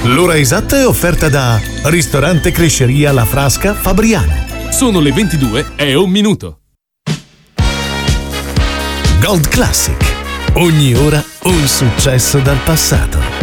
L'ora esatta è offerta da Ristorante Cresceria La Frasca Fabriano. Sono le 22:01. Gold Classic. Ogni ora un successo dal passato.